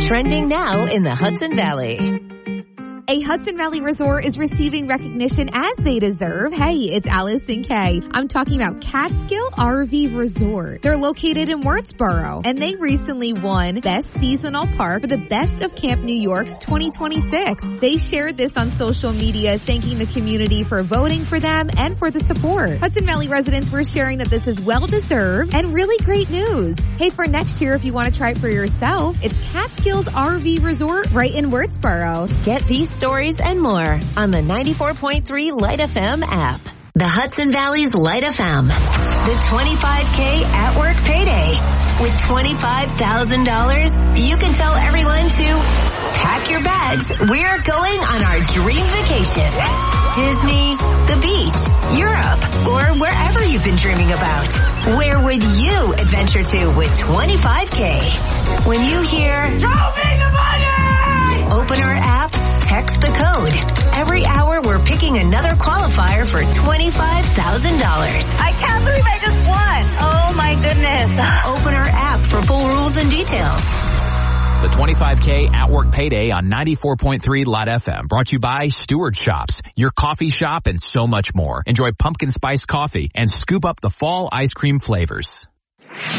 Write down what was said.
Trending now in the Hudson Valley. A Hudson Valley resort is receiving recognition as they deserve. Hey, it's Allison Kay. I'm talking about Catskill RV Resort. They're located in Wurtsboro, and they recently won Best Seasonal Park for the Best of Camp New York's 2026. They shared this on social media, thanking the community for voting for them and for the support. Hudson Valley residents were sharing that this is well-deserved and really great news. Hey, for next year, if you want to try it for yourself, it's Catskills RV Resort right in Wurtsboro. Get these stories and more on the 94.3 Light FM app. The Hudson Valley's Light FM. The 25K at work payday. With $25,000, you can tell everyone to pack your bags. We're going on our dream vacation. Disney, the beach, Europe, or wherever you've been dreaming about. Where would you adventure to with 25K? When you hear, "Show me the money!" Open our app, text the code. Every hour we're picking another qualifier for $25,000. I can't believe I just won. Oh my goodness. Open our app for full rules and details. The 25K at work payday on 94.3 Light FM. Brought to you by Stewart Shops, your coffee shop, and so much more. Enjoy pumpkin spice coffee and scoop up the fall ice cream flavors.